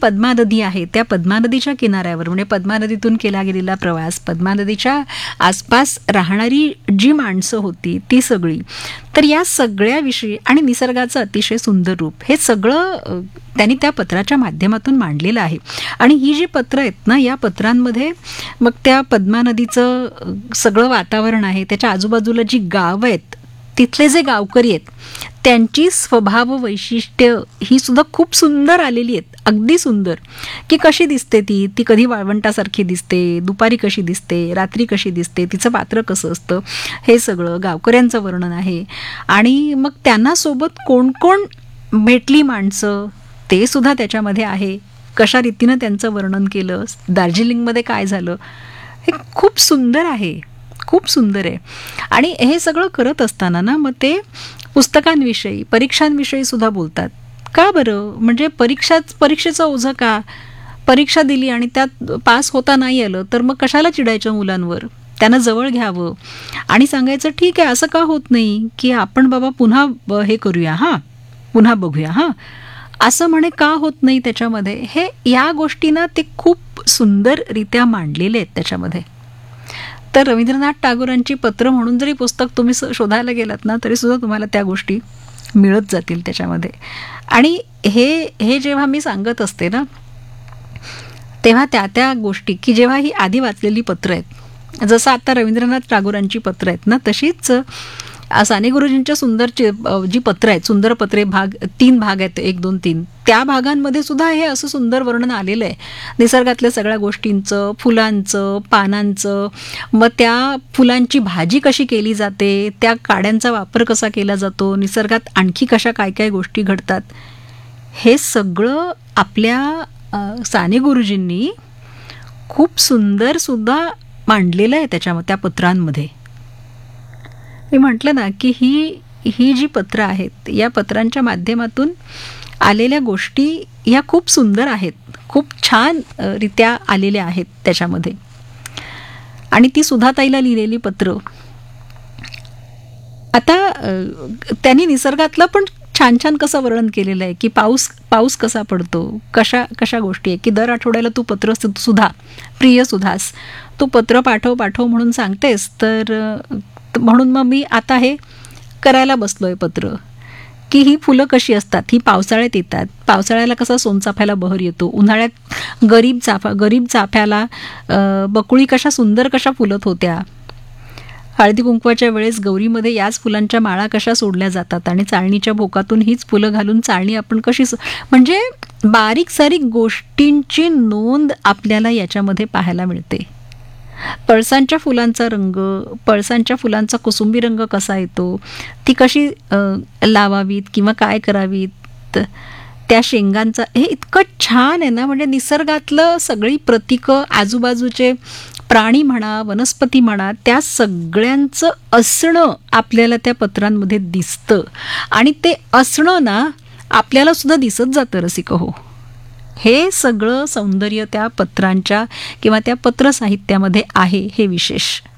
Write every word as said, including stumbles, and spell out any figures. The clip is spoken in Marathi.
पद्मा नदी आहे त्या पद्मा नदीच्या किनाऱ्यावर म्हणजे पद्मा नदीतून केला गेलेला प्रवास, पद्मा नदीच्या आसपास राहणारी जी माणसं होती ती सगळी, तर या सगळ्याविषयी आणि निसर्गाचं अतिशय सुंदर रूप हे सगळं त्यांनी त्या पत्राच्या माध्यमातून मांडलेलं आहे. आणि ही जी पत्र आहेत ना, या पत्रांमध्ये मग त्या पद्मा नदीचं सगळं वातावरण आहे, त्याच्या आजूबाजूला जी गावं आहेत तिथले जे गावकरी आहेत त्यांची स्वभाव वैशिष्ट्य ही सुद्धा खूप सुंदर आलेली आहेत, अगदी सुंदर. की कशी दिसते ती ती कधी वाळवंटासारखी दिसते, दुपारी कशी दिसते, रात्री कशी दिसते, तिचं पात्र कसं असतं, हे सगळं गावकऱ्यांचं वर्णन आहे. आणि मग त्यांना सोबत कोण कोण भेटली माणसं ते सुद्धा त्याच्यामध्ये आहे, कशा रीतीनं त्यांचं वर्णन केलं, दार्जिलिंगमध्ये काय झालं, हे खूप सुंदर आहे, खूप सुंदर आहे. आणि हे सगळं करत असताना ना मग ते पुस्तकांविषयी परीक्षांविषयी सुद्धा बोलतात. का बरं, म्हणजे परीक्षाच परीक्षेचं ओझं का, परीक्षा दिली आणि त्यात पास होता नाही आलं तर मग कशाला चिडायचं मुलांवर, त्यांना जवळ घ्यावं आणि सांगायचं ठीक आहे असं का होत नाही की आपण बाबा पुन्हा हे करूया, हां पुन्हा बघूया, हां असं म्हणे का होत नाही त्याच्यामध्ये. हे या गोष्टींना ते खूप सुंदररित्या मांडलेले आहेत त्याच्यामध्ये. तर रवींद्रनाथ टागोरांची पत्र म्हणून जरी पुस्तक तुम्ही शोधायला गेलात ना तरी सुद्धा तुम्हाला त्या गोष्टी मिळत जातील त्याच्यामध्ये. आणि हे हे जेव्हा मी सांगत असते ना तेव्हा त्या त्या गोष्टी की जेव्हा ही आधी वाचलेली पत्र आहेत, जसं आता रवींद्रनाथ टागोरांची पत्र आहेत ना तशीच साने गुरुजींच्या सुंदर जी पत्र आहेत, सुंदर पत्रे भाग तीन भाग आहेत, एक दोन तीन, त्या भागांमध्ये सुद्धा हे असं सुंदर वर्णन आलेलं आहे निसर्गातल्या सगळ्या गोष्टींचं, फुलांचं, पानांचं, मग त्या फुलांची भाजी कशी केली जाते, त्या काड्यांचा वापर कसा केला जातो, निसर्गात आणखी कशा काय काय गोष्टी घडतात, हे सगळं आपल्या साने गुरुजींनी खूप सुंदर सुद्धा मांडलेलं आहे त्याच्या त्या पत्रांमध्ये. मी म्हटलं ना की ही ही जी पत्र आहेत या पत्रांच्या माध्यमातून आलेल्या गोष्टी ह्या खूप सुंदर आहेत, खूप छान रित्या आलेल्या आहेत त्याच्यामध्ये. आणि ती सुधाताईला लिहिलेली पत्र, आता त्यांनी निसर्गातलं पण छान छान कसं वर्णन केलेलं आहे की पाऊस पाऊस कसा पडतो, कशा कशा गोष्टी आहे की दर आठवड्याला तू पत्र सुधा प्रिय सुधास तू पत्र पाठव पाठव म्हणून सांगतेस, तर म्हणून मग मी आता हे करायला बसलोय पत्र. की ही फुलं कशी असतात, ही पावसाळ्यात येतात, पावसाळ्याला कसा सोनचाफ्याला बहर येतो, उन्हाळ्यात गरीब चाफा गरीब चाफ्याला बकुळी कशा सुंदर कशा फुलत होत्या, हळदी कुंकवाच्या वेळेस गौरीमध्ये याच फुलांच्या माळा कशा सोडल्या जातात आणि चाळणीच्या भोकातून हीच फुलं घालून चाळणी आपण कशी, म्हणजे बारीक सारीक गोष्टींची नोंद आपल्याला याच्यामध्ये पाहायला मिळते. पळसांच्या फुलांचा रंग, पळसांच्या फुलांचा कुसुंबी रंग कसा येतो, ती कशी लावावीत किंवा काय करावीत, त्या शेंगांचा, हे इतकं छान आहे ना. म्हणजे निसर्गातलं सगळी प्रतीकं, आजूबाजूचे प्राणी म्हणा, वनस्पती म्हणा, त्या सगळ्यांचं असणं आपल्याला त्या पत्रांमध्ये दिसतं. आणि ते असणं ना आपल्याला सुद्धा दिसत जातं रसिक हो. हे सगळं सौंदर्य त्या पत्रांच्या किंवा त्या पत्र साहित्यामध्ये आहे, हे विशेष.